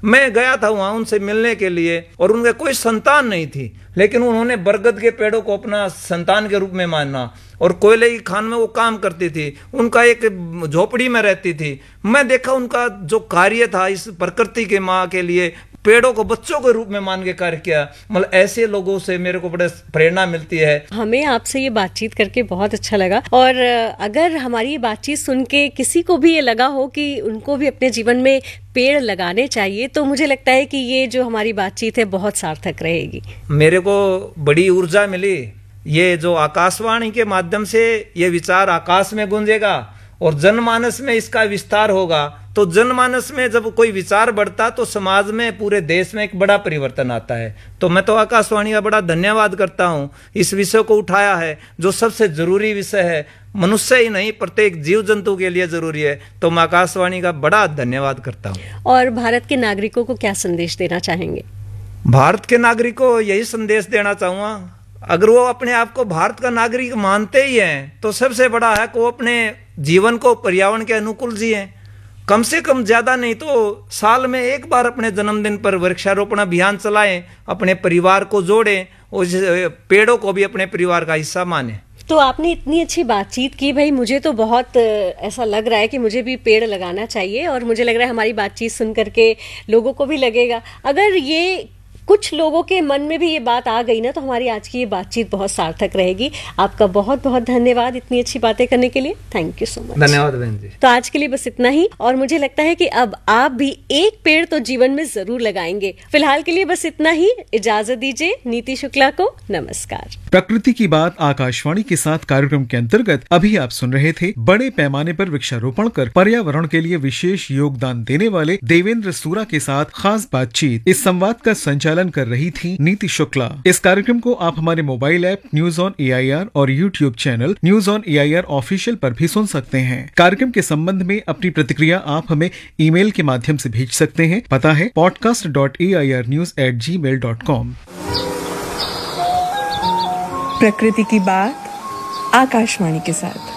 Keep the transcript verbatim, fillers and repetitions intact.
मैं गया था वहां उनसे मिलने के लिए, और उनके कोई संतान नहीं थी, लेकिन उन्होंने बरगद के पेड़ों को अपना संतान के रूप में माना, और कोयले की खान में वो काम करती थी, उनका एक झोपड़ी में रहती थी। मैं देखा उनका जो कार्य था इस प्रकृति के माँ के लिए, पेड़ों को बच्चों के रूप में मान के कार्य किया। मतलब ऐसे लोगों से मेरे को बड़े प्रेरणा मिलती है। हमें आपसे ये बातचीत करके बहुत अच्छा लगा, और अगर हमारी ये बातचीत सुन के किसी को भी ये लगा हो कि उनको भी अपने जीवन में पेड़ लगाने चाहिए, तो मुझे लगता है कि ये जो हमारी बातचीत है बहुत सार्थक रहेगी। मेरे को बड़ी ऊर्जा मिली। ये जो आकाशवाणी के माध्यम से ये विचार आकाश में गूंजेगा और जनमानस में इसका विस्तार होगा, तो जनमानस में जब कोई विचार बढ़ता तो समाज में, पूरे देश में एक बड़ा परिवर्तन आता है। तो मैं तो आकाशवाणी का बड़ा धन्यवाद करता हूँ, इस विषय को उठाया है जो सबसे जरूरी विषय है, मनुष्य ही नहीं प्रत्येक जीव जंतु के लिए जरूरी है। तो मैं आकाशवाणी का बड़ा धन्यवाद करता हूँ। और भारत के नागरिकों को क्या संदेश देना चाहेंगे? भारत के नागरिकों को यही संदेश देना चाहूंगा, अगर वो अपने आप को भारत का नागरिक मानते ही हैं तो सबसे बड़ा है कि वो अपने जीवन को पर्यावरण के अनुकूल जिए। कम से कम ज्यादा नहीं तो साल में एक बार अपने जन्मदिन पर वृक्षारोपण अभियान चलाएं, अपने परिवार को जोड़ें और पेड़ों को भी अपने परिवार का हिस्सा माने। तो आपने इतनी अच्छी बातचीत की भाई, मुझे तो बहुत ऐसा लग रहा है कि मुझे भी पेड़ लगाना चाहिए, और मुझे लग रहा है हमारी बातचीत सुन करके लोगों को भी लगेगा। अगर ये कुछ लोगों के मन में भी ये बात आ गई ना, तो हमारी आज की ये बातचीत बहुत सार्थक रहेगी। आपका बहुत बहुत धन्यवाद इतनी अच्छी बातें करने के लिए। Thank you so much. धन्यवाद बहन जी। तो आज के लिए बस इतना ही, और मुझे लगता है कि अब आप भी एक पेड़ तो जीवन में जरूर लगाएंगे। फिलहाल के लिए बस इतना ही, इजाजत दीजिए नीति शुक्ला को। नमस्कार। प्रकृति की बात आकाशवाणी के साथ कार्यक्रम के अंतर्गत अभी आप सुन रहे थे बड़े पैमाने पर वृक्षारोपण कर पर्यावरण के लिए विशेष योगदान देने वाले देवेंद्र सूरा के साथ खास बातचीत। इस संवाद का संचालन कर रही थी नीति शुक्ला। इस कार्यक्रम को आप हमारे mobile app news on A I R और YouTube channel news on A I R official पर भी सुन सकते हैं। कार्यक्रम के संबंध में अपनी प्रतिक्रिया आप हमें ईमेल के माध्यम से भेज सकते हैं। पता है podcast dot A I R news at ji mail dot com. प्रकृति की बात आकाशवाणी के साथ।